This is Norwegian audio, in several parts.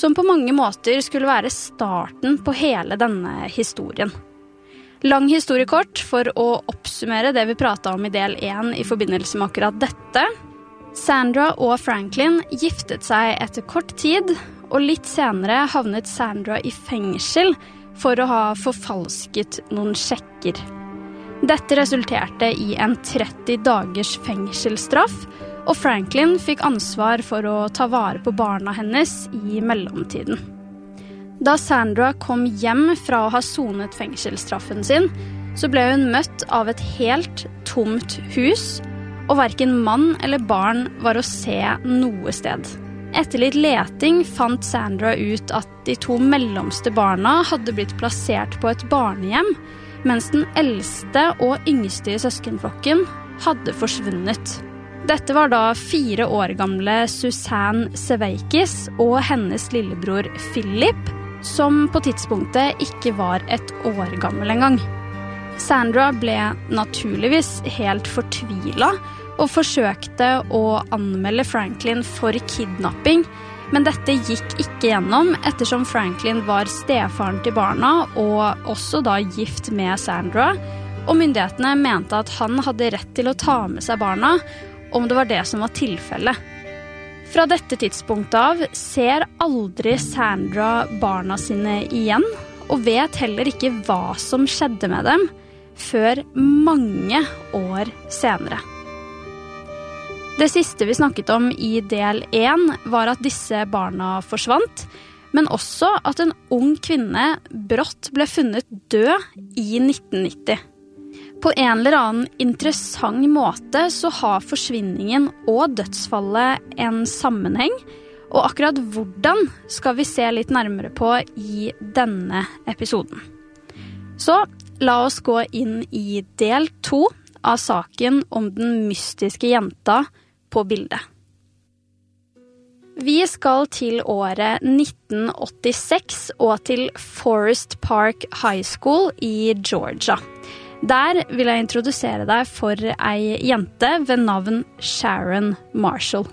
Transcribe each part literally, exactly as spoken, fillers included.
som på mange måter skulle være starten på hele denne historien. Lang historiekort for å oppsummere det vi pratet om i del én i forbindelse med akkurat dette. Sandra og Franklin giftet seg etter kort tid, og litt senere havnet Sandra i fengsel for å ha forfalsket noen sjekker. Dette resulterte i en tretti dagers fengselsstraff, og Franklin fikk ansvar for å ta vare på barna hennes i mellomtiden. Da Sandra kom hjem fra å ha sonet fengselsstraffen sin, så ble hun møtt av et helt tomt hus, og hverken mann eller barn var å se noe sted. Etter litt leting fant Sandra ut at de to mellomste barna hadde blitt plassert på et barnehjem, mens den eldste og yngste i søskenflokken hadde forsvunnet. Dette var da fire år gamle Susanne Seveikis og hennes lillebror Philip, som på tidspunktet ikke var et år gammel engang. Sandra ble naturligvis helt fortvilet og forsøkte å anmelde Franklin for kidnapping, men dette gikk ikke gjennom ettersom Franklin var stefaren til barna og også da gift med Sandra, og myndighetene mente at han hadde rett til å ta med seg barna om det var det som var tilfellet. Fra dette tidspunktet av ser aldri Sandra barna sine igjen, og vet heller ikke hva som skjedde med dem, før mange år senere. Det siste vi snakket om i del én var at disse barna forsvant, men også at en ung kvinne brått ble funnet død i nitten nitti. På en eller annen interessant måte så har forsvinningen og dødsfallet en sammenheng, og akkurat hvordan skal vi se litt nærmere på i denne episoden. Så la oss gå inn i del to av saken om den mystiske jenta på bildet. Vi skal til året nitten åttiseks og til Forest Park High School i Georgia. Der vil jeg introdusere deg for ei jente ved navn Sharon Marshall.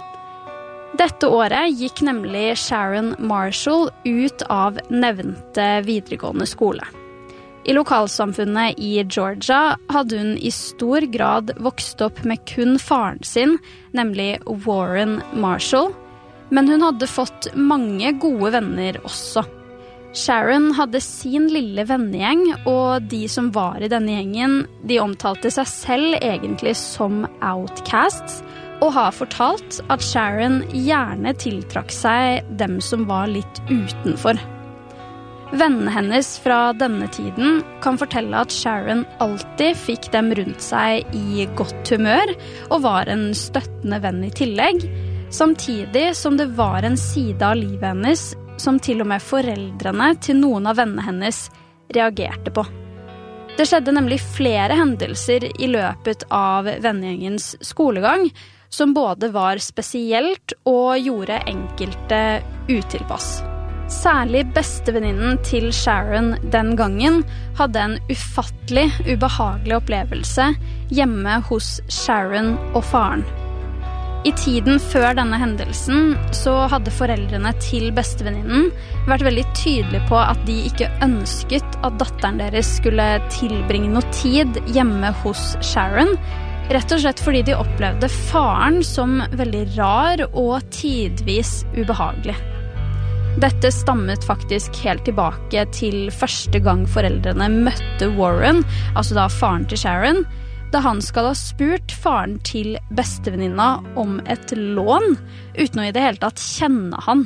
Dette året gikk nemlig Sharon Marshall ut av nevnte videregående skole. I lokalsamfunnet i Georgia hadde hun i stor grad vokst opp med kun faren sin, nemlig Warren Marshall, men hun hadde fått mange gode venner også. Sharon hadde sin lille vennegjeng, og de som var i denne gjengen, de omtalte seg selv egentlig som outcasts, og har fortalt at Sharon gjerne tiltrakk seg dem som var litt utenfor. Vennene hennes fra denne tiden kan fortelle at Sharon alltid fikk dem rundt seg i godt humør, og var en støttende venn i tillegg, samtidig som det var en side av livet hennes som til og med foreldrene til noen av vennene hennes reagerte på. Det skjedde nemlig flere hendelser i løpet av vennegjengens skolegang, som både var spesielt og gjorde enkelte utilpass. Særlig bestevenninnen til Sharon den gangen hadde en ufattelig ubehagelig opplevelse hjemme hos Sharon og faren. I tiden før denne hendelsen så hadde foreldrene til bestevenninnen vært veldig tydelige på at de ikke ønsket at datteren deres skulle tilbringe noe tid hjemme hos Sharon, rett og slett fordi de opplevde faren som veldig rar og tidvis ubehagelig. Dette stammet faktisk helt tilbake til første gang foreldrene møtte Warren, altså da faren til Sharon, da han skal ha spurt faren til bestevenninna om et lån, uten å i det hele tatt kjenne han.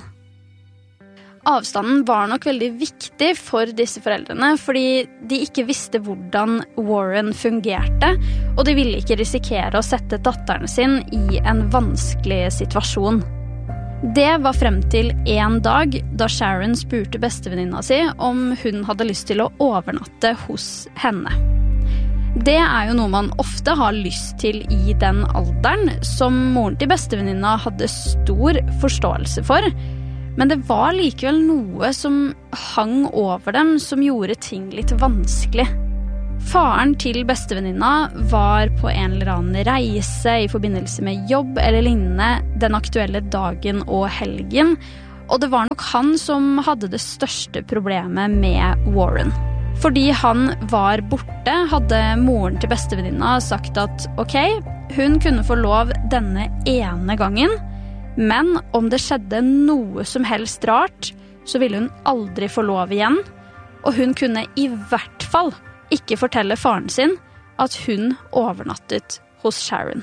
Avstanden var nok veldig viktig for disse foreldrene, fordi de ikke visste hvordan Warren fungerte, og de ville ikke risikere å sette datteren sin i en vanskelig situasjon. Det var frem til en dag da Sharon spurte bestevenninna si om hun hadde lyst til å overnatte hos henne. Det er jo noe man ofte har lyst til i den alderen, som moren til bestevenninna hadde stor forståelse for, men det var likevel noe som hang over dem som gjorde ting litt vanskelig. Faren til bestevenninna var på en eller annen reise i forbindelse med jobb eller lignende den aktuelle dagen og helgen, Og det var nok han som hadde det største problemet med Warren. Fordi han var borte, hadde moren til bestevenninna sagt at ok, hun kunne få lov denne ene gangen, men om det skjedde noe som helst rart, så ville hun aldri få lov igjen, og hun kunne i hvert fall ikke fortelle faren sin at hun overnattet hos Sharon.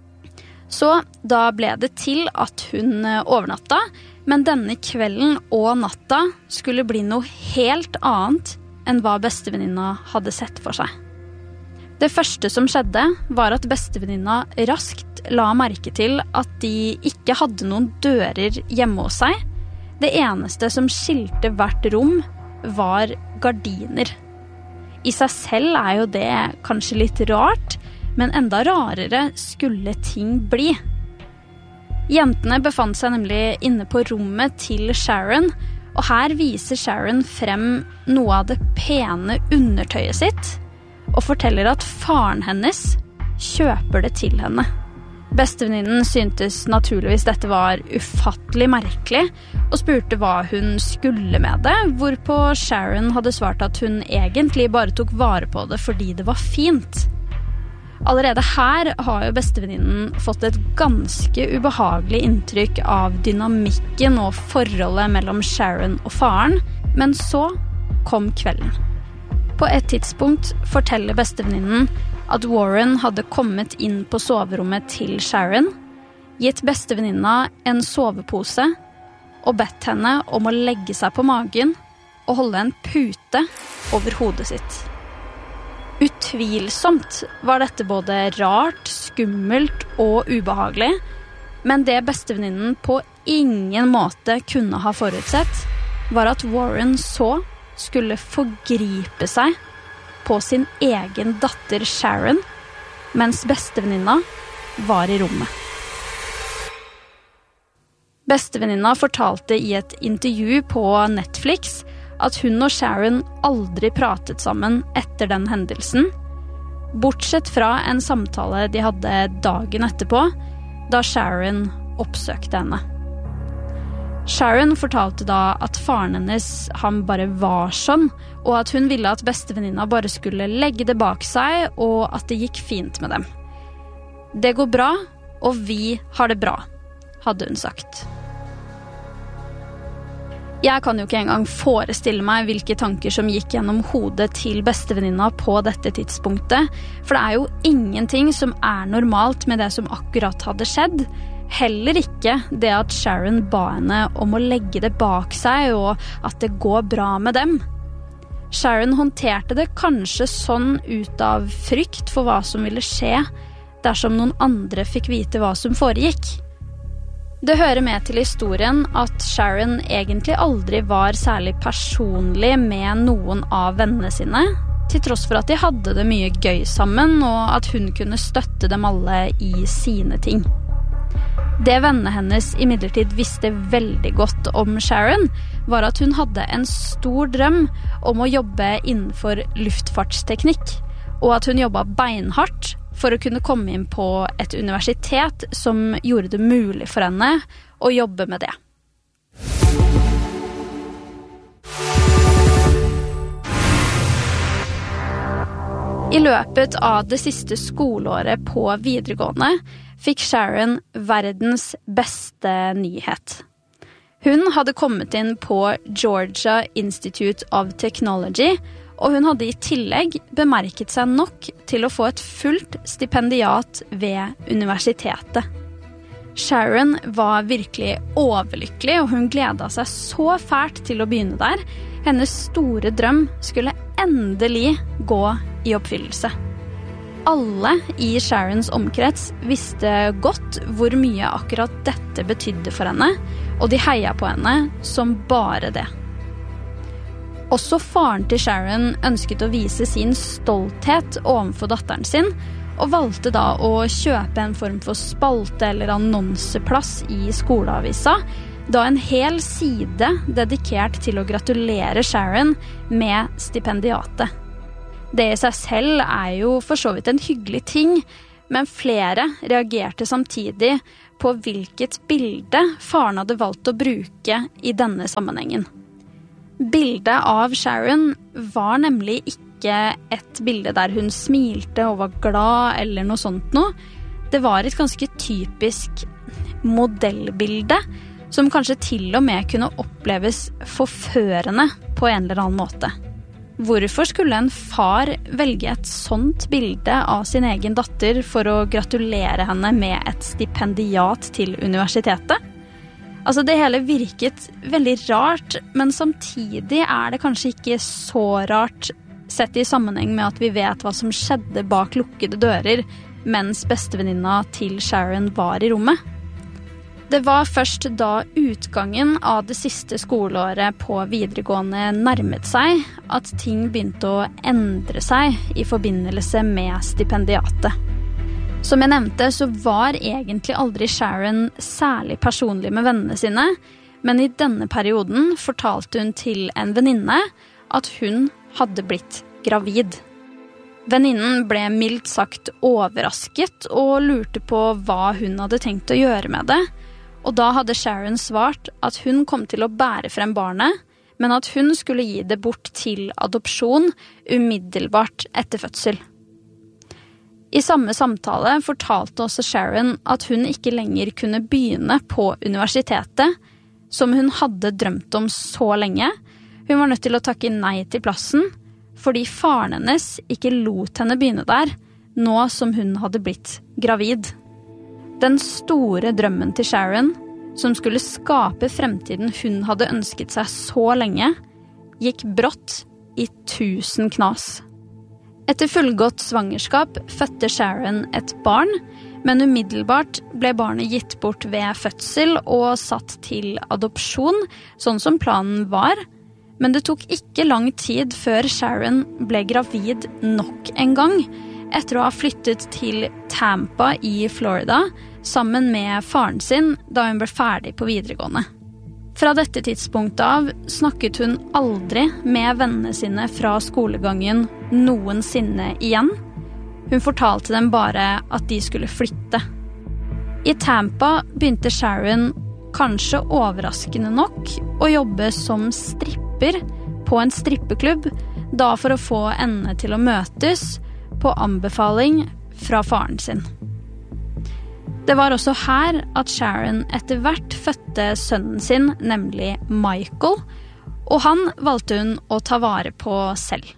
Så da ble det til at hun overnatta, men denne kvelden og natta skulle bli noe helt annet enn hva bestevenninna hadde sett for seg. Det første som skjedde var at bestevenninna raskt la merke til at de ikke hadde noen dører hjemme hos seg. Det eneste som skilte hvert rom var gardiner. I seg selv er jo det kanskje litt rart, men enda rarere skulle ting bli. Jentene befant seg nemlig inne på rommet til Sharon, og her viser Sharon frem noe av det pene undertøyet sitt, og forteller at faren hennes kjøper det til henne. Bestevenninnen syntes naturligvis dette var ufattelig merkelig, og spurte hva hun skulle med det, hvorpå Sharon hadde svart at hun egentlig bare tok vare på det fordi det var fint. Allerede her har jo bestevenninnen fått et ganske ubehagelig inntrykk av dynamikken og forholdet mellom Sharon og faren, men så kom kvelden. På et tidspunkt forteller bestevenninnen at Warren hadde kommet inn på soverommet til Sharon, gitt bestevenninna en sovepose og bedt henne om å legge seg på magen og holde en pute over hodet sitt. Utvilsomt var dette både rart, skummelt og ubehagelig, men det bestevenninnen på ingen måte kunne ha forutsett, var at Warren så skulle forgripe seg på sin egen datter Sharon, mens bestevenninna var i rommet. Bestevenninna fortalte i et intervju på Netflix at hun og Sharon aldri pratet sammen etter den hendelsen, bortsett fra en samtale de hadde dagen etterpå, da Sharon oppsøkte henne. Sharon fortalte da at faren hennes han bare var sånn, og at hun ville at bestevenninna bare skulle legge det bak seg, og at det gikk fint med dem. Det går bra, og vi har det bra, hadde hun sagt. Jeg kan jo ikke engang forestille meg hvilke tanker som gikk gjennom hodet til bestevenninna på dette tidspunktet, for det er jo ingenting som er normalt med det som akkurat hadde skjedd. Heller ikke det at Sharon ba henne om å legge det bak seg, og at det går bra med dem. Sharon håndterte det kanskje sånn ut av frykt for hva som ville skje dersom noen andre fikk vite hva som foregikk. Det hører med til historien at Sharon egentlig aldri var særlig personlig med noen av vennene sine, til tross for at de hadde det mye gøy sammen, og at hun kunne støtte dem alle i sine ting. Det vennene hennes imidlertid visste veldig godt om Sharon, var at hun hadde en stor drøm om å jobbe innenfor luftfartsteknikk, og at hun jobbet beinhardt for å kunne komme inn på et universitet som gjorde det mulig for henne å jobbe med det. I løpet av det siste skoleåret på videregående fikk Sharon verdens beste nyhet. Hun hadde kommet inn på Georgia Institute of Technology, og hun hadde i tillegg bemerket seg nok til å få et fullt stipendiat ved universitetet. Sharon var virkelig overlykkelig, og hun gledet seg så fælt til å begynne der. Hennes store drøm skulle endelig gå i oppfyllelse. Alle i Sharons omkrets visste godt hvor mye akkurat dette betydde for henne, og de heia på henne som bare det. Også faren til Sharon ønsket å vise sin stolthet overfor datteren sin, og valgte da å kjøpe en form for spalte eller annonseplass i skoleavisa, da en hel side dedikert til å gratulere Sharon med stipendiatet. Det i seg selv er jo for så vidt en hyggelig ting, men flere reagerte samtidig på hvilket bilde faren hadde valgt å bruke i denne sammenhengen. Bildet av Sharon var nemlig ikke et bilde der hun smilte og var glad eller noe sånt noe. Det var et ganske typisk modellbilde som kanskje til og med kunne oppleves forførende på en eller annen måte. Hvorfor skulle en far velge et sånt bilde av sin egen datter for å gratulere henne med et stipendiat til universitetet? Altså, det hele virket veldig rart, men samtidig er det kanskje ikke så rart sett i sammenheng med at vi vet hva som skjedde bak lukkede dører mens bestevenninna til Sharon var i rommet. Det var først da utgangen av det siste skoleåret på videregående nærmet seg at ting begynte å endre seg i forbindelse med stipendiatet. Som jeg nevnte, så var egentlig aldri Sharon særlig personlig med vennene sine, men i denne perioden fortalte hun til en venninne at hun hadde blitt gravid. Venninnen ble mildt sagt overrasket og lurte på hva hun hadde tenkt å gjøre med det, og da hadde Sharon svart at hun kom til å bære frem barnet, men at hun skulle gi det bort til adopsjon umiddelbart etter fødsel. I samme samtale fortalte også Sharon at hun ikke lenger kunne begynne på universitetet, som hun hadde drømt om så lenge. Hun var nødt til å takke nei til plassen, fordi faren hennes ikke lot henne begynne der, nå som hun hadde blitt gravid. Den store drømmen til Sharon, som skulle skape fremtiden hun hadde ønsket seg så lenge, gikk brått i tusen knas. Etter fullgått svangerskap fødte Sharon et barn, men umiddelbart ble barnet gitt bort ved fødsel og satt til adopsjon, sånn som planen var. Men det tok ikke lang tid før Sharon ble gravid nok en gang, etter å ha flyttet til Tampa i Florida, sammen med faren sin da hun ble ferdig på videregående. Fra dette tidspunktet av snakket hun aldri med vennene sine fra skolegangen noensinne igjen. Hun fortalte dem bare at de skulle flytte. I Tampa begynte Sharon, kanskje overraskende nok, å jobbe som stripper på en strippeklubb, da for å få endene til å møtes på anbefaling fra faren sin. Det var også her at Sharon etter hvert fødte sønnen sin, nemlig Michael, og han valgte hun å ta vare på selv.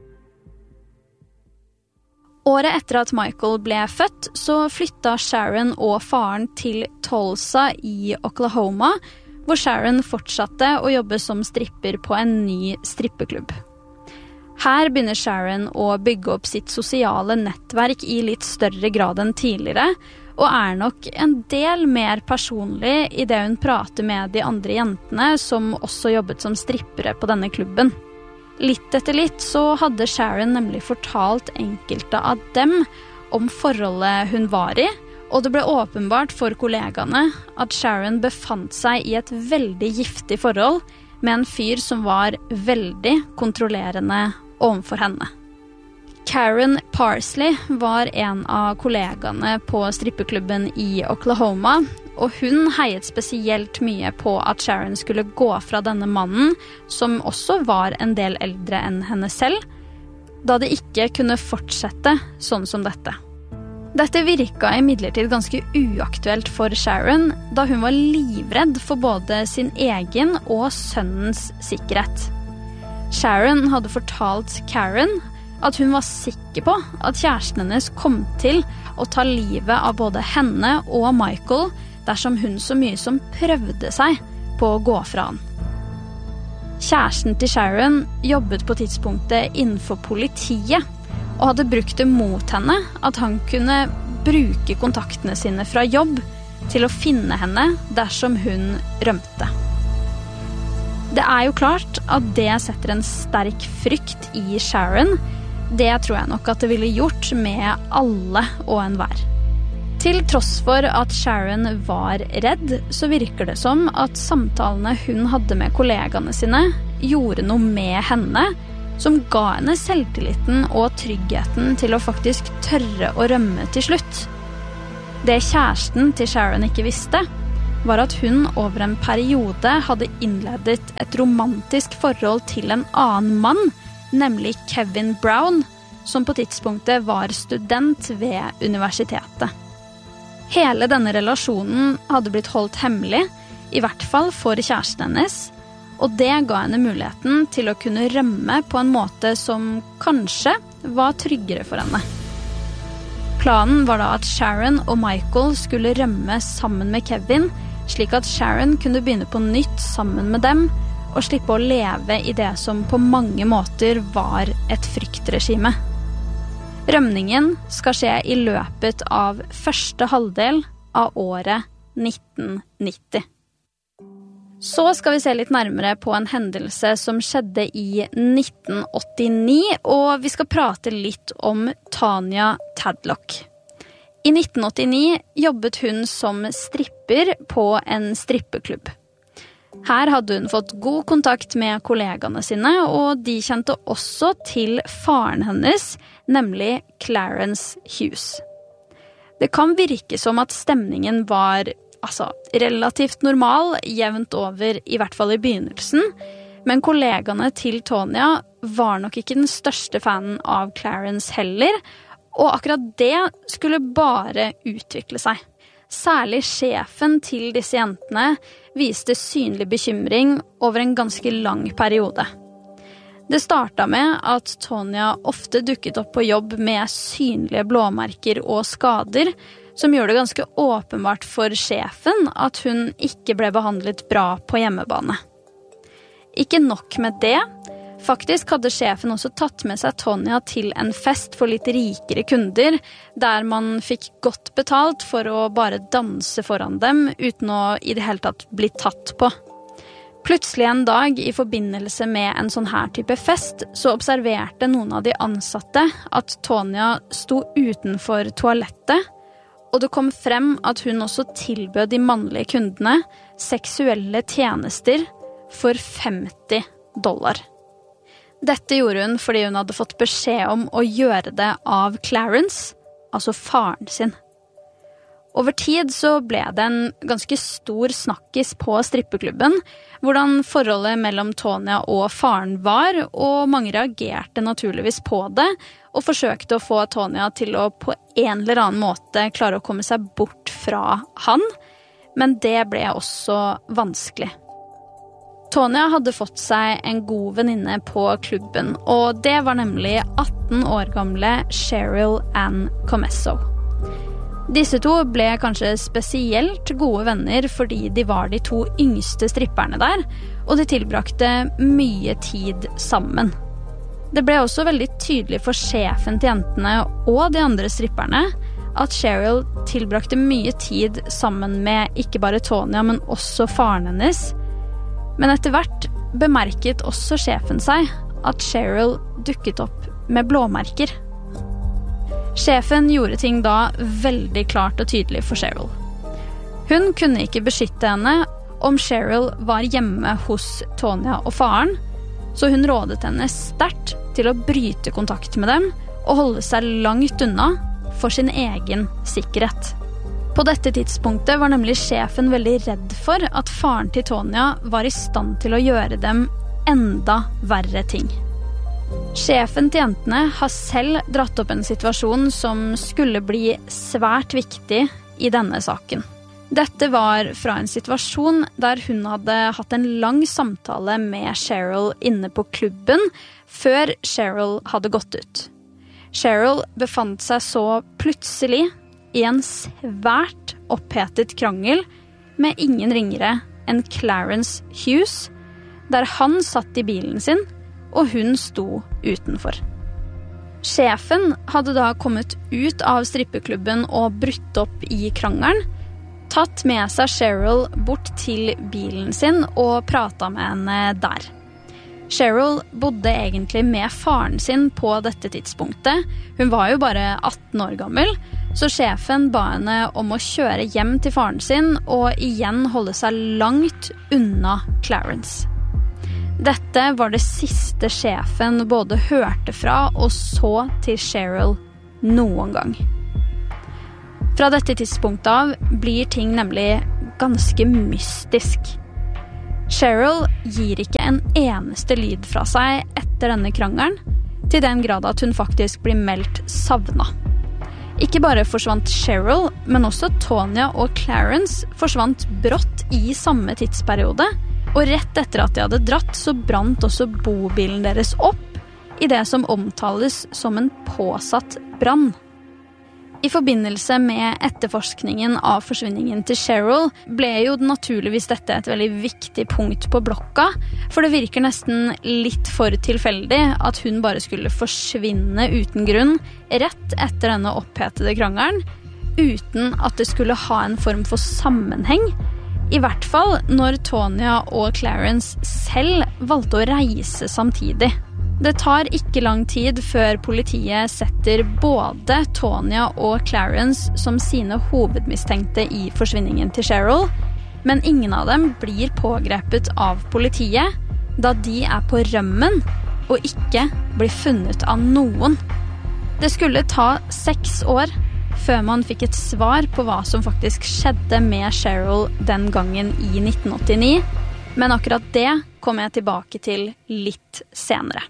Året etter at Michael ble født, så flyttet Sharon og faren til Tulsa i Oklahoma, hvor Sharon fortsatte å jobbe som stripper på en ny strippeklubb. Her begynner Sharon å bygge opp sitt sosiale nettverk i litt større grad enn tidligere, og er nok en del mer personlig i det hun prater med de andre jentene som også jobbet som strippere på denne klubben. Litt etter litt så hadde Sharon nemlig fortalt enkelte av dem om forholdet hun var i, og det ble åpenbart for kollegaene at Sharon befant seg i et veldig giftig forhold med en fyr som var veldig kontrollerende overfor henne. Karen Parsley var en av kollegaene på strippeklubben i Oklahoma, og hun heiet spesielt mye på at Sharon skulle gå fra denne mannen, som også var en del eldre enn henne selv, da det ikke kunne fortsette sånn som dette. Dette virket imidlertid ganske uaktuelt for Sharon, da hun var livredd for både sin egen og sønnens sikkerhet. Sharon hadde fortalt Karen at hun var sikker på at kjæresten hennes kom til å ta livet av både henne og Michael dersom hun så mye som prøvde seg på å gå fra han. Kjæresten til Sharon jobbet på tidspunktet innenfor politiet, og hadde brukt det mot henne at han kunne bruke kontaktene sine fra jobb til å finne henne dersom hun rømte. Det er jo klart at det setter en sterk frykt i Sharon. Det tror jeg nok at det ville gjort med alle og enhver. Til tross for at Sharon var redd, så virker det som at samtalene hun hadde med kollegaene sine gjorde noe med henne, som ga henne selvtilliten og tryggheten til å faktisk tørre å rømme til slutt. Det kjæresten til Sharon ikke visste, var at hun over en periode hadde innledet et romantisk forhold til en annen mann, nemlig Kevin Brown, som på tidspunktet var student ved universitetet. Hele denne relasjonen hadde blitt holdt hemmelig, i hvert fall for kjæresten hennes, og det ga henne muligheten til å kunne rømme på en måte som kanskje var tryggere for henne. Planen var da at Sharon og Michael skulle rømme sammen med Kevin, slik at Sharon kunne begynne på nytt sammen med dem, og slippe å leve i det som på mange måter var et fryktregime. Rømningen skal skje i løpet av første halvdel av året nitten nitti. Så skal vi se litt nærmere på en hendelse som skjedde i nitten åttini, og vi skal prate litt om Tanya Tadlock. I nitten åttini jobbet hun som stripper på en strippeklubb. Her hadde hun fått god kontakt med kollegaene sine, og de kjente også til faren hennes, nemlig Clarence Hughes. Det kan virke som at stemningen var altså, relativt normal, jevnt over, i hvert fall i begynnelsen, men kollegaene til Tonya var nok ikke den største fanen av Clarence heller, og akkurat det skulle bare utvikle seg. Særlig sjefen til disse jentene viste synlig bekymring over en ganske lang periode. Det startet med at Tonya ofte dukket opp på jobb med synlige blåmerker og skader, som gjorde det ganske åpenbart for sjefen at hun ikke ble behandlet bra på hjemmebane. Ikke nok med det, faktisk hadde sjefen også tatt med seg Tonya til en fest for litt rikere kunder, der man fikk godt betalt for å bare danse foran dem, uten å i det hele tatt bli tatt på. Plutselig en dag i forbindelse med en sånn her type fest, så observerte noen av de ansatte at Tonya sto utenfor toalettet, og det kom frem at hun også tilbød de mannlige kundene seksuelle tjenester for femti dollar. Dette gjorde hun fordi hun hadde fått beskjed om å gjøre det av Clarence, altså faren sin. Over tid så ble det en ganske stor snakkis på strippeklubben, hvordan forholdet mellom Tonya og faren var, og mange reagerte naturligvis på det, og forsøkte å få Tonya til å på en eller annen måte klare å komme seg bort fra han, men det ble også vanskelig. Tonya hadde fått seg en god venninne på klubben, og det var nemlig atten år gamle Cheryl Ann Comesso. Disse to ble kanskje spesielt gode venner fordi de var de to yngste stripperne der, og de tilbrakte mye tid sammen. Det ble også veldig tydelig for sjefen til jentene og de andre stripperne at Cheryl tilbrakte mye tid sammen med ikke bare Tonya, men også faren hennes. Men etter hvert bemerket også sjefen seg at Cheryl dukket opp med blåmerker. Sjefen gjorde ting da veldig klart og tydelig for Cheryl. Hun kunne ikke beskytte henne om Cheryl var hjemme hos Tonya og faren, så hun rådet henne sterkt til å bryte kontakt med dem og holde seg langt unna for sin egen sikkerhet. På dette tidspunktet var nemlig sjefen veldig redd for at faren til Tonya var i stand til å gjøre dem enda verre ting. Sjefen til jentene har selv dratt opp en situasjon som skulle bli svært viktig i denne saken. Dette var fra en situasjon der hun hadde hatt en lang samtale med Cheryl inne på klubben før Cheryl hadde gått ut. Cheryl befant seg så plutselig i en svært opphetet krangel med ingen ringere enn Clarence Hughes, der han satt i bilen sin og hun sto utenfor. Sjefen hadde da kommet ut av strippeklubben og brutt opp i krangelen, tatt med seg Cheryl bort til bilen sin og pratet med henne der. Cheryl bodde egentlig med faren sin på dette tidspunktet. Hun var jo bare atten år gammel, så sjefen ba henne om å kjøre hjem til faren sin og igjen holde seg langt unna Clarence. Dette var det siste sjefen både hørte fra og så til Cheryl noen gang. Fra dette tidspunktet av blir ting nemlig ganske mystisk. Cheryl gir ikke en eneste lyd fra seg etter denne krangelen, til den grad at hun faktisk blir meldt savnet. Ikke bare forsvant Cheryl, men også Tonya og Clarence forsvant brått i samme tidsperiode, og rett etter at de hadde dratt så brant også bobilen deres opp i det som omtales som en påsatt brann. I forbindelse med etterforskningen av forsvinningen til Cheryl ble jo naturligvis dette et veldig viktig punkt på blokka, for det virker nesten litt for tilfeldig at hun bare skulle forsvinne uten grunn rett etter denne opphetede krangelen, uten at det skulle ha en form for sammenheng, i hvert fall når Tonya og Clarence selv valgte å reise samtidig. Det tar ikke lang tid før politiet setter både Tonya og Clarence som sine hovedmistenkte i forsvinningen til Cheryl, men ingen av dem blir pågrepet av politiet, da de er på rømmen og ikke blir funnet av noen. Det skulle ta seks år før man fikk et svar på hva som faktisk skjedde med Cheryl den gangen i nitten åttini, men akkurat det kommer jeg tilbake til litt senere.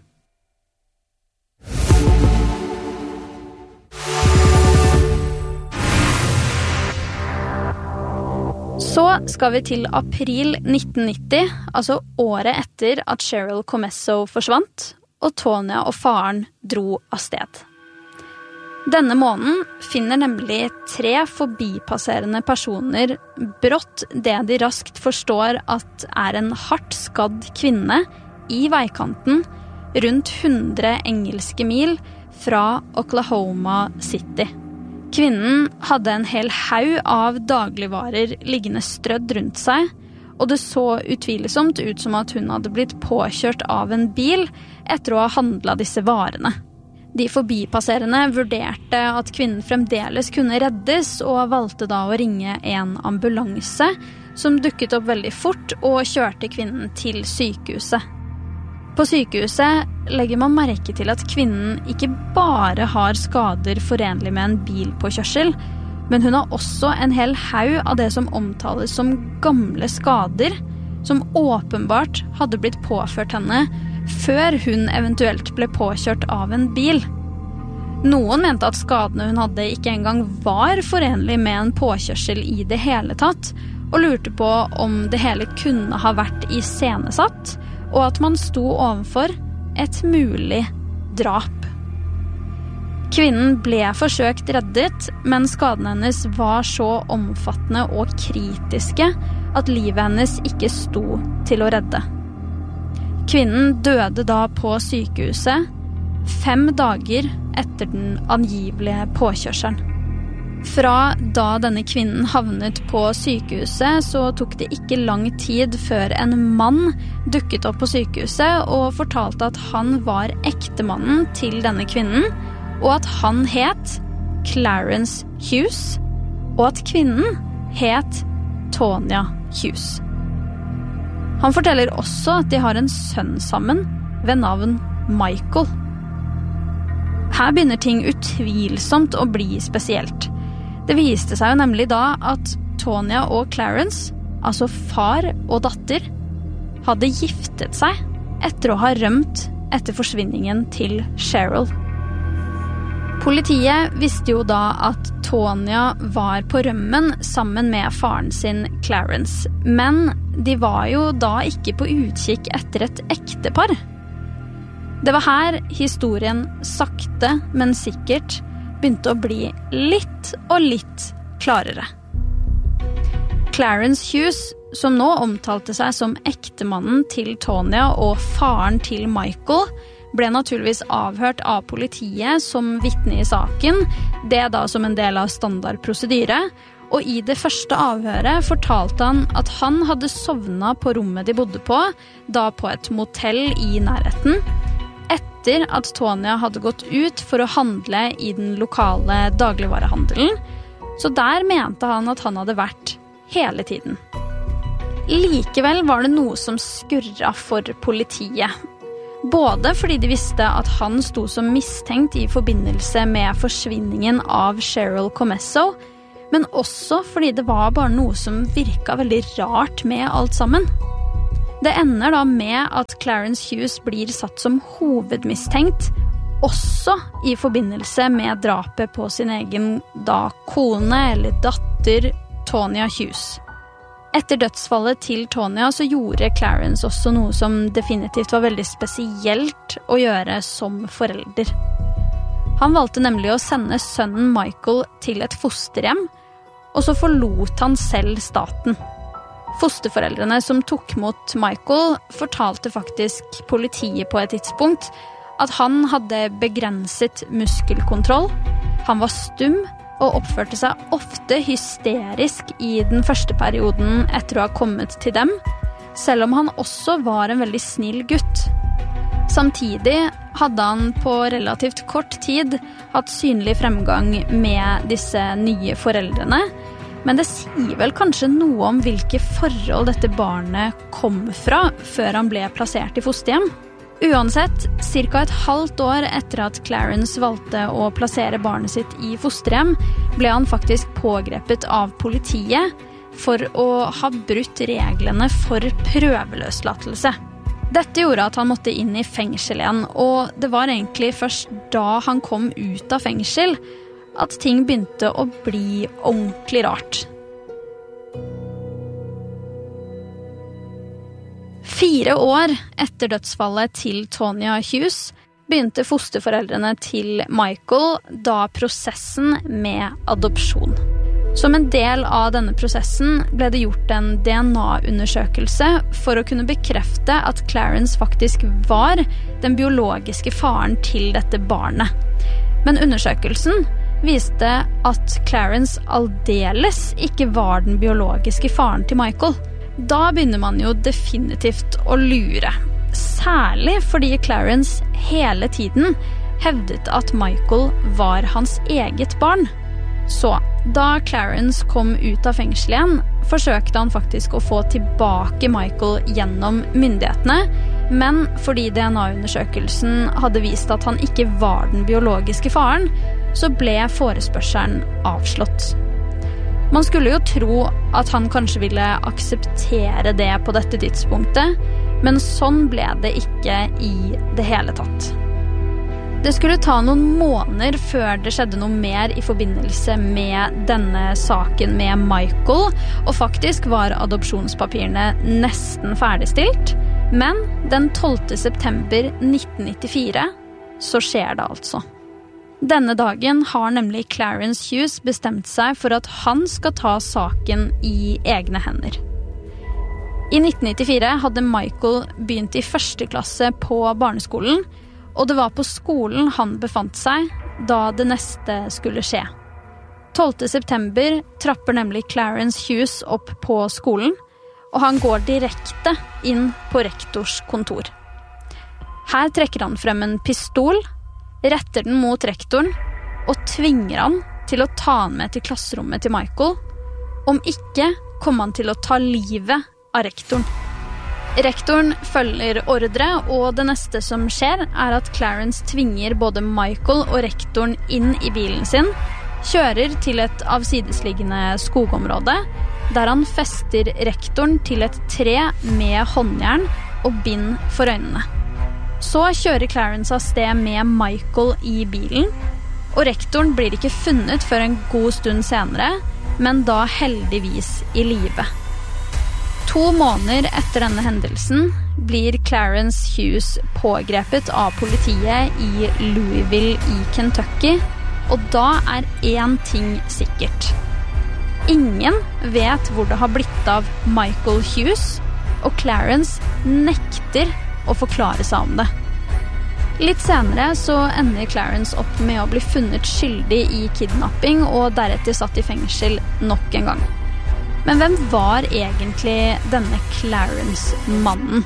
Så skal vi til april nitten nitti, altså året etter at Cheryl Comesso forsvant, og Tonya og faren dro av sted. Denne måneden finner nemlig tre forbipasserende personer brått det de raskt forstår at er en hardt skadd kvinne i veikanten rundt hundre engelske mil fra Oklahoma City. Kvinnen hadde en hel haug av dagligvarer liggende strødd rundt seg, og det så utvilsomt ut som at hun hadde blitt påkjørt av en bil etter å ha handlet disse varene. De forbipasserende vurderte at kvinnen fremdeles kunne reddes, og valgte da å ringe en ambulanse, som dukket opp veldig fort og kjørte kvinnen til sykehuset. På sykehuset legger man merke til at kvinnen ikke bare har skader forenlig med en bilpåkjørsel, men hun har også en hel haug av det som omtales som gamle skader, som åpenbart hadde blitt påført henne før hun eventuelt ble påkjørt av en bil. Noen mente at skadene hun hadde ikke engang var forenlig med en påkjørsel i det hele tatt, og lurte på om det hele kunne ha vært iscenesatt, og at man sto overfor et mulig drap. Kvinnen ble forsøkt reddet, men skadene hennes var så omfattende og kritiske at livet hennes ikke sto til å redde. Kvinnen døde da på sykehuset, fem dager etter den angivelige påkjørselen. Fra da denne kvinnen havnet på sykehuset, så tok det ikke lang tid før en mann dukket opp på sykehuset og fortalte at han var ektemannen til denne kvinnen, og at han het Clarence Hughes, og at kvinnen het Tonya Hughes. Han forteller også at de har en sønn sammen ved navn Michael. Her begynner ting utvilsomt å bli spesielt. Det viste seg jo nemlig da at Tonya og Clarence, altså far og datter, hadde giftet seg etter å ha rømt etter forsvinningen til Cheryl. Politiet visste jo da at Tonya var på rømmen sammen med faren sin Clarence, men de var jo da ikke på utkikk etter et ektepar. Det var her historien sakte, men sikkert begynte å bli litt og litt klarere. Clarence Hughes, som nå omtalte seg som ektemannen til Tonya og faren til Michael, ble naturligvis avhørt av politiet som vitne i saken, det da som en del av standardprosedyre, og i det første avhøret fortalte han at han hadde sovnet på rommet de bodde på, da på et motell i nærheten, etter at Tonya hadde gått ut for å handle i den lokale dagligvarehandelen, så der mente han at han hadde vært hele tiden. Likevel var det noe som skurret for politiet. Både fordi de visste at han sto som mistenkt i forbindelse med forsvinningen av Cheryl Comesso, men også fordi det var bare noe som virket veldig rart med alt sammen. Det ender da med at Clarence Hughes blir satt som hovedmistenkt, også i forbindelse med drapet på sin egen da kone eller datter Tonya Hughes. Etter dødsfallet til Tonya så gjorde Clarence også noe som definitivt var veldig spesielt å gjøre som forelder. Han valgte nemlig å sende sønnen Michael til et fosterhjem, og så forlot han selv staten. Fosterforeldrene som tok mot Michael fortalte faktisk politiet på et tidspunkt at han hadde begrenset muskelkontroll, han var stum og oppførte seg ofte hysterisk i den første perioden etter å ha kommet til dem, selv om han også var en veldig snill gutt. Samtidig hadde han på relativt kort tid hatt synlig fremgang med disse nye foreldrene, men det sier vel kanskje noe om hvilke forhold dette barnet kom fra før han ble plassert i fosterhjem. Uansett, cirka et halvt år etter at Clarence valgte å plassere barnet sitt i fosterhjem, ble han faktisk pågrepet av politiet for å ha brutt reglene for prøveløslatelse. Dette gjorde at han måtte inn i fengsel igjen, og det var egentlig først da han kom ut av fengsel at ting begynte å bli ordentlig rart. Fire år etter dødsfallet til Tonya Hughes begynte fosterforeldrene til Michael da prosessen med adopsjon. Som en del av denne prosessen ble det gjort en D N A-undersøkelse for å kunne bekrefte at Clarence faktisk var den biologiske faren til dette barnet. Men undersøkelsen viste at Clarence aldeles ikke var den biologiske faren til Michael. Da begynner man jo definitivt å lure. Særlig fordi Clarence hele tiden hevdet at Michael var hans eget barn. Så, da Clarence kom ut av fengsel igjen, forsøkte han faktisk å få tilbake Michael gjennom myndighetene, men fordi D N A-undersøkelsen hadde vist at han ikke var den biologiske faren, så ble forespørselen avslått. Man skulle jo tro at han kanskje ville akseptere det på dette tidspunktet, men sånn ble det ikke i det hele tatt. Det skulle ta noen måneder før det skjedde noe mer i forbindelse med denne saken med Michael, og faktisk var adopsjonspapirene nesten ferdigstilt, men den tolvte september nitten nittifire så skjer det altså. Denne dagen har nemlig Clarence Hughes bestemt seg for at han skal ta saken i egne hender. I nitten nittifire hadde Michael begynt i første klasse på barneskolen, og det var på skolen han befant seg da det neste skulle skje. tolvte september trapper nemlig Clarence Hughes opp på skolen, og han går direkte inn på rektors kontor. Her trekker han frem en pistol, retter den mot rektoren og tvinger han til å ta han med til klasserommet til Michael. Om ikke kommer han til å ta livet av rektoren. Rektoren følger ordre, og det neste som skjer er at Clarence tvinger både Michael og rektoren inn i bilen sin, kjører til et avsidesliggende skogområde, der han fester rektoren til et tre med håndjern og bind for øynene. Så kjører Clarence av sted med Michael i bilen, og rektoren blir ikke funnet før en god stund senere, men da heldigvis i live. To måneder etter denne hendelsen blir Clarence Hughes pågrepet av politiet i Louisville i Kentucky, og da er én ting sikkert. Ingen vet hvor det har blitt av Michael Hughes, og Clarence nekter å forklare seg om det. Litt senere så ender Clarence opp med å bli funnet skyldig i kidnapping og deretter satt i fengsel nok en gang. Men hvem var egentlig denne Clarence-mannen?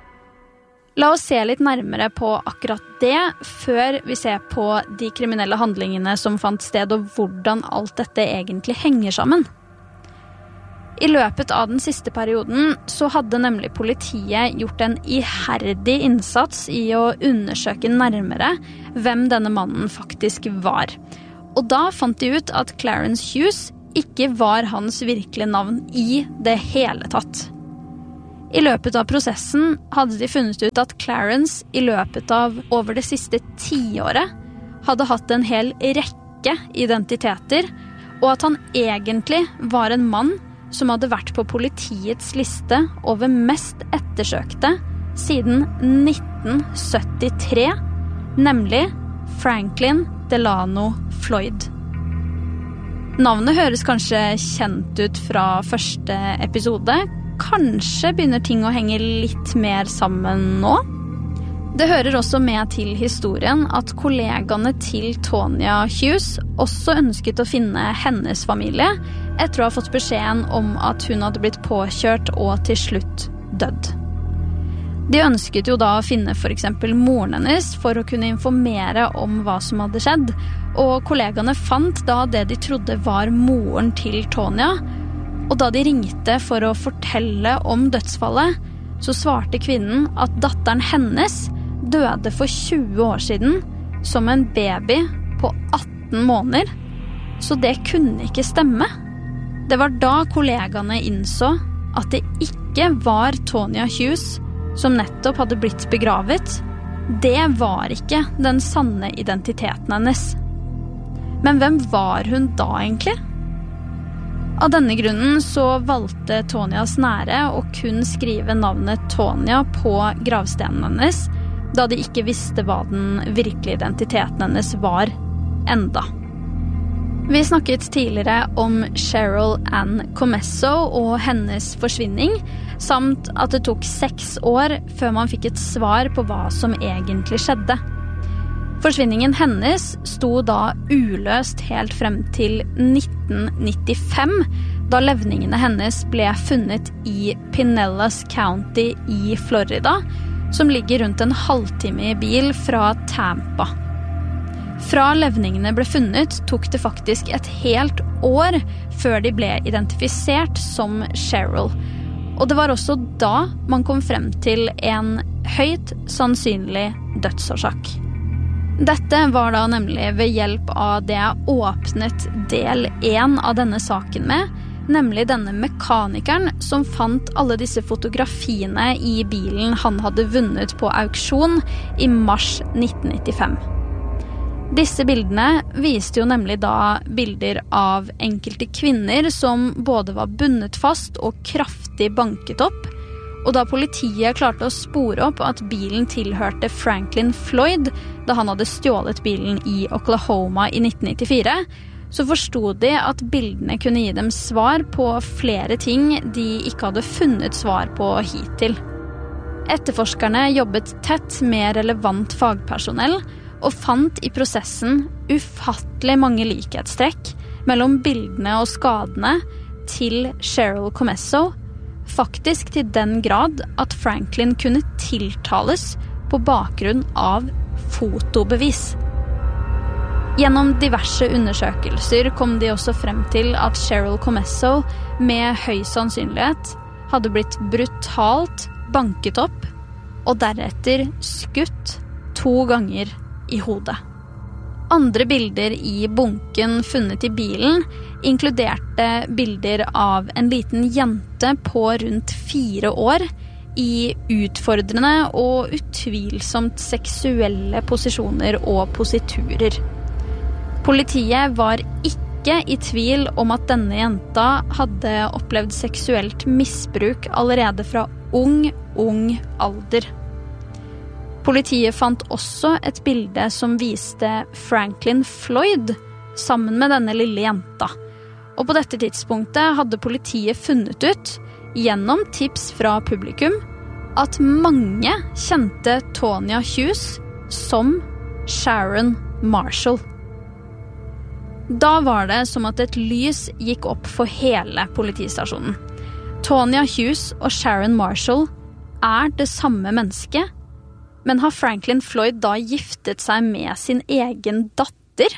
La oss se litt nærmere på akkurat det, før vi ser på de kriminelle handlingene som fant sted, og hvordan alt dette egentlig henger sammen. I løpet av den siste perioden så hadde nemlig politiet gjort en iherdig innsats i å undersøke nærmere hvem denne mannen faktisk var. Og da fant de ut at Clarence Hughes ikke var hans virkelige navn i det hele tatt. I løpet av prosessen hadde de funnet ut at Clarence i løpet av over det siste tiåret hadde hatt en hel rekke identiteter, og at han egentlig var en mann som hadde vært på politiets liste over mest ettersøkte siden nitten syttitre, nemlig Franklin Delano Floyd. Navnet høres kanskje kjent ut fra første episode. Kanskje begynner ting å henge litt mer sammen nå. Det hører også med til historien at kollegaene til Tonya Hughes også ønsket å finne hennes familie etter å ha fått beskjeden om at hun hadde blitt påkjørt og til slutt dødd. De ønsket jo da å finne for eksempel moren hennes for å kunne informere om hva som hadde skjedd, og kollegaene fant da det de trodde var moren til Tonya. Og da de ringte for å fortelle om dødsfallet, så svarte kvinnen at datteren hennes døde for tjue år siden som en baby på atten måneder, så det kunne ikke stemme. Det var da kollegaene innså at det ikke var Tonya Hughes som nettopp hadde blitt begravet. Det var ikke den sanne identiteten hennes. Men hvem var hun da egentlig? Av denne grunnen så valgte Tonyas nære å kun skrive navnet Tonya på gravstenen hennes, da de ikke visste hva den virkelige identiteten hennes var enda. Vi snakket tidligere om Cheryl Ann Comesso og hennes forsvinning, samt at det tok seks år før man fikk et svar på hva som egentlig skjedde. Forsvinningen hennes sto da uløst helt frem til nitten nittifem, da levningene hennes ble funnet i Pinellas County i Florida, som ligger rundt en halvtime i bil fra Tampa. Fra levningene ble funnet tok det faktisk et helt år før de ble identifisert som Cheryl, og det var også da man kom frem til en høyt sannsynlig dødsårsak. Dette var da nemlig ved hjelp av det jeg åpnet del én av denne saken med, nemlig denne mekanikeren som fant alle disse fotografiene i bilen han hadde vunnet på auksjon i mars nitten nittifem. Disse bildene viste jo nemlig da bilder av enkelte kvinner som både var bundet fast og kraftig banket opp, og da politiet klarte å spore opp at bilen tilhørte Franklin Floyd da han hadde stjålet bilen i Oklahoma i nitten nittifire, så forstod de at bildene kunne gi dem svar på flere ting de ikke hadde funnet svar på hittil. Etterforskerne jobbet tett med relevant fagpersonell og fant i prosessen ufattelig mange likhetstrekk mellom bildene og skadene til Cheryl Comesso, faktisk til den grad at Franklin kunne tiltales på bakgrunn av fotobevis. Gjennom diverse undersøkelser kom de også frem til at Cheryl Comesso med høy sannsynlighet hadde blitt brutalt banket opp og deretter skutt to ganger i hodet. Andre bilder i bunken funnet i bilen inkluderte bilder av en liten jente på rundt fire år i utfordrende og utvilsomt seksuelle posisjoner og positurer. Politiet var ikke i tvil om at denne jenta hadde opplevd seksuelt misbruk allerede fra ung, ung alder. Politiet fant også et bilde som viste Franklin Floyd sammen med denne lille jenta. Og på dette tidspunktet hadde politiet funnet ut, gjennom tips fra publikum, at mange kjente Tonya Hughes som Sharon Marshall. Da var det som at et lys gikk opp for hele politistasjonen. Tonya Hughes og Sharon Marshall er det samme mennesket, men har Franklin Floyd da giftet seg med sin egen datter?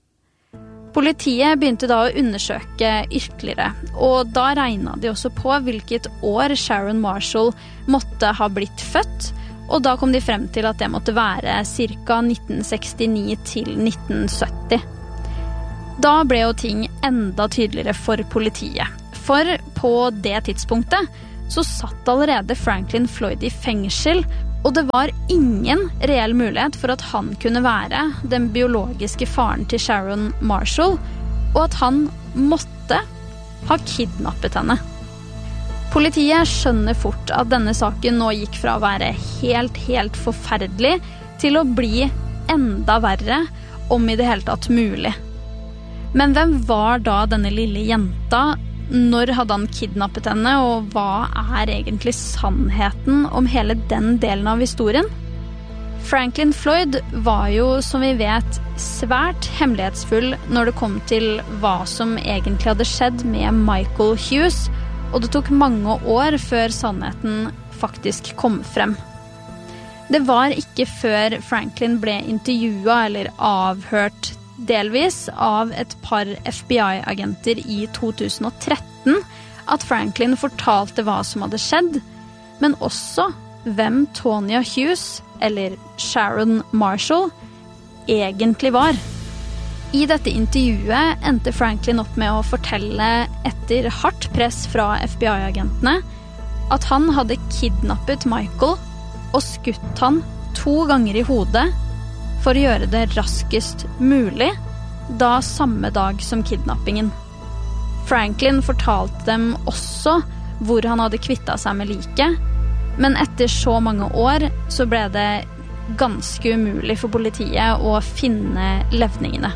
Politiet begynte da å undersøke ytterligere, og da regnet de også på hvilket år Sharon Marshall måtte ha blitt født, og da kom de frem til at det måtte være ca. nitten sekstini til nitten sytti. Da ble jo ting enda tydeligere for politiet. For på det tidspunktet så satt allerede Franklin Floyd i fengsel, og det var ingen reell mulighet for at han kunne være den biologiske faren til Sharon Marshall, og at han måtte ha kidnappet henne. Politiet skjønner fort at denne saken nå gikk fra å være helt, helt forferdelig til å bli enda verre, om i det hele tatt mulig. Men hvem var da denne lille jenta? Når hadde han kidnappet henne, og hva er egentlig sannheten om hele den delen av historien? Franklin Floyd var jo, som vi vet, svært hemmelighetsfull når det kom til hva som egentlig hadde skjedd med Michael Hughes, og det tok mange år før sannheten faktisk kom frem. Det var ikke før Franklin ble intervjuet eller avhørt delvis av et par F B I-agenter i to tusen og tretten at Franklin fortalte hva som hadde skjedd, men også hvem Tonya Hughes, eller Sharon Marshall, egentlig var. I dette intervjuet endte Franklin opp med å fortelle etter hardt press fra F B I-agentene at han hadde kidnappet Michael og skutt han to ganger i hodet for å gjøre det raskest mulig, da samme dag som kidnappingen. Franklin fortalte dem også hvor han hadde kvittet seg med liket, men etter så mange år så ble det ganske umulig for politiet å finne levningene.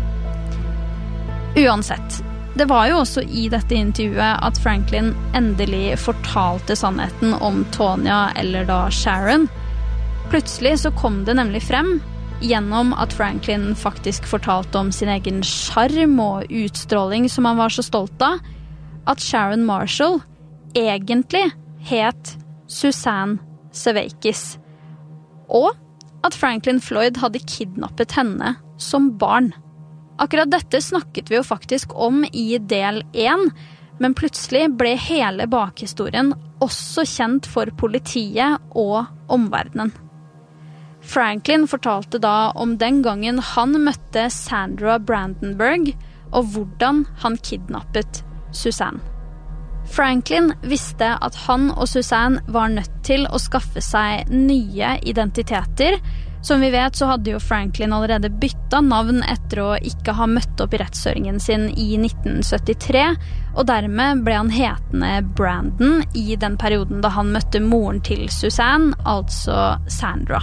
Uansett, det var jo også i dette intervjuet at Franklin endelig fortalte sannheten om Tonya eller da Sharon. Plutselig så kom det nemlig frem, gjennom at Franklin faktisk fortalte om sin egen charm og utstråling som han var så stolt av, at Sharon Marshall egentlig het Suzanne Sevakis, og at Franklin Floyd hadde kidnappet henne som barn. Akkurat dette snakket vi jo faktisk om i del én, men plutselig ble hele bakhistorien også kjent for politiet og omverdenen. Franklin fortalte da om den gangen han møtte Sandra Brandenburg, og hvordan han kidnappet Suzanne. Franklin visste at han og Suzanne var nødt til å skaffe seg nye identiteter. Som vi vet så hadde jo Franklin allerede byttet navn etter å ikke ha møtt opp i rettshøringen sin i nitten syttitre, og dermed ble han hetende Brandon i den perioden da han møtte moren til Suzanne, altså Sandra.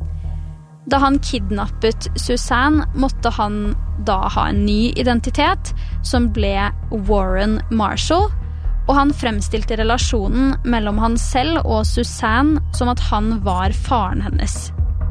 Da han kidnappet Suzanne, måtte han da ha en ny identitet, som ble Warren Marshall, og han fremstilte relasjonen mellom han selv og Suzanne som at han var faren hennes.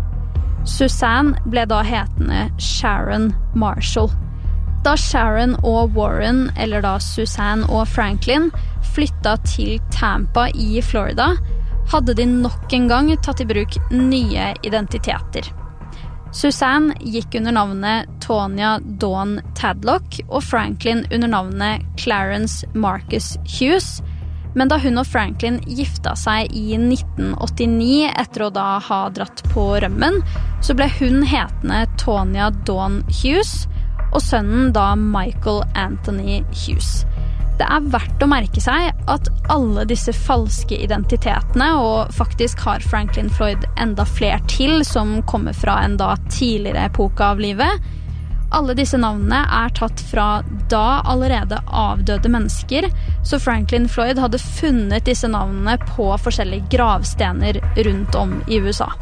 Suzanne ble da hetende Sharon Marshall. Da Sharon og Warren, eller da Suzanne og Franklin, flyttet til Tampa i Florida, hadde de nok en gang tatt i bruk nye identiteter. Suzanne gikk under navnet Tonya Dawn Tadlock, og Franklin under navnet Clarence Marcus Hughes, men da hun og Franklin gifta seg i nitten åttini etter å da ha dratt på rømmen, så ble hun hetende Tonya Dawn Hughes, og sønnen da Michael Anthony Hughes. Det er verdt å merke seg at alle disse falske identitetene, og faktisk har Franklin Floyd enda flere til som kommer fra en da tidligere epoke av livet, alle disse navnene er tatt fra da allerede avdøde mennesker, så Franklin Floyd hadde funnet disse navnene på forskjellige gravstener rundt om i U S A.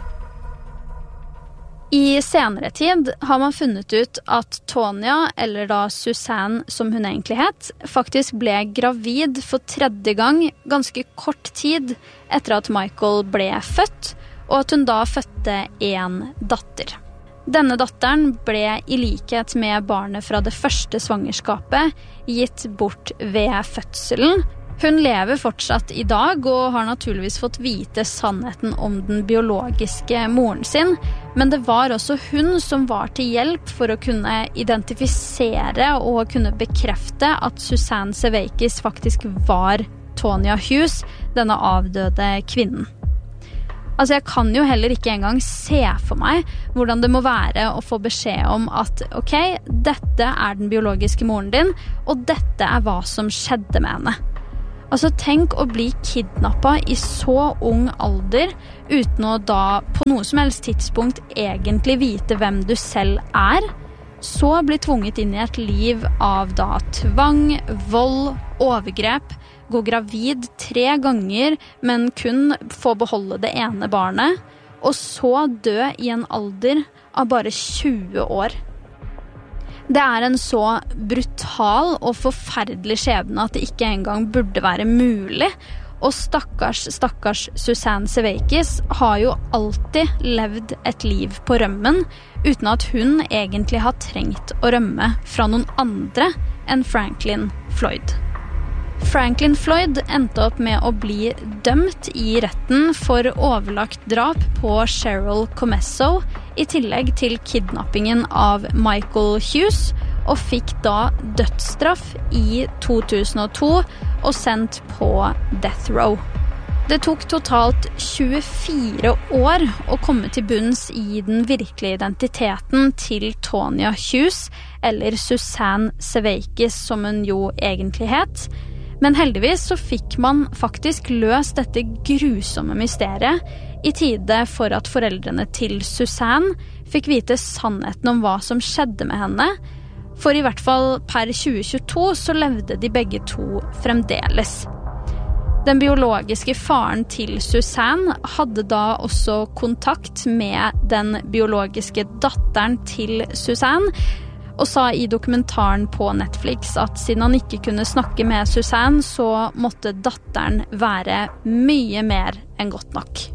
I senere tid har man funnet ut at Tonya, eller da Suzanne som hun egentlig het, faktisk ble gravid for tredje gang ganske kort tid etter at Michael ble født, og at hun da fødte en datter. Denne datteren ble i likhet med barnet fra det første svangerskapet gitt bort ved fødselen. Hun lever fortsatt i dag og har naturligvis fått vite sannheten om den biologiske moren sin, men det var også hun som var til hjelp for å kunne identifisere og kunne bekrefte at Suzanne Sevakis faktisk var Tonya Hughes, denne avdøde kvinnen. Altså, jeg kan jo heller ikke engang se for meg hvordan det må være å få beskjed om at, ok, dette er den biologiske moren din, og dette er hva som skjedde med henne. Altså, tenk å bli kidnappet i så ung alder, uten å da på noe som helst tidspunkt egentlig vite hvem du selv er, så bli tvunget inn i et liv av da tvang, vold, overgrep, gå gravid tre ganger, men kun få beholde det ene barnet, og så dø i en alder av bare tjue år. Det er en så brutal og forferdelig skjebne at det ikke engang burde være mulig, og stakkars, stakkars Suzanne Servakis har jo alltid levd et liv på rømmen, uten at hun egentlig har trengt å rømme fra noen andre enn Franklin Floyd. Franklin Floyd endte opp med å bli dømt i retten for overlagt drap på Cheryl Comesso, i tillegg til kidnappingen av Michael Hughes, og fikk da dødsstraff i to tusen og to og sendt på death row. Det tok totalt tjuefire år å komme til bunns i den virkelige identiteten til Tonya Hughes, eller Suzanne Servakis som hun jo egentlig het. Men heldigvis så fikk man faktisk løst dette grusomme mysteriet i tide for at foreldrene til Suzanne fikk vite sannheten om hva som skjedde med henne, for i hvert fall per tjue tjueto så levde de begge to fremdeles. Den biologiske faren til Suzanne hadde da også kontakt med den biologiske datteren til Suzanne, og sa i dokumentaren på Netflix at siden han ikke kunne snakke med Suzanne, så måtte datteren være mye mer enn godt nok.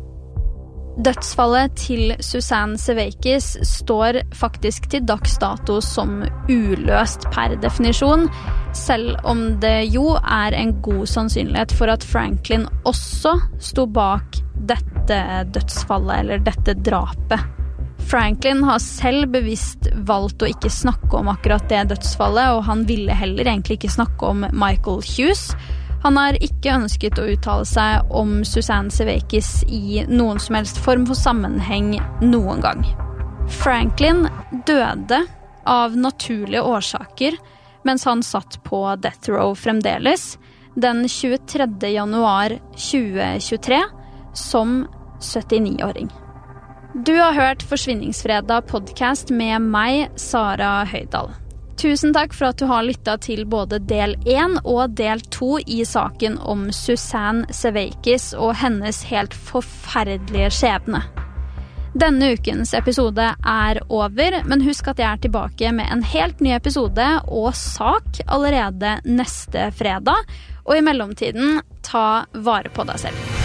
Dødsfallet til Suzanne Servakis står faktisk til dags dato som uløst per definisjon, selv om det jo er en god sannsynlighet for at Franklin også sto bak dette dødsfallet, eller dette drapet. Franklin har selv bevisst valgt å ikke snakke om akkurat det dødsfallet, og han ville heller egentlig ikke snakke om Michael Hughes. Han har ikke ønsket å uttale seg om Suzanne Servakis i noen som helst form for sammenheng noen gang. Franklin døde av naturlige årsaker mens han satt på death row fremdeles den tjuetredje januar tjue tjuetre som syttini-åring. Du har hørt Forsvinningsfredag podcast med meg, Sara Høydal. Tusen takk for at du har lyttet til både del én og del to i saken om Suzanne Servakis og hennes helt forferdelige skjebne. Denne ukens episode er over, men husk at jeg er tilbake med en helt ny episode og sak allerede neste fredag, og i mellomtiden, ta vare på deg selv.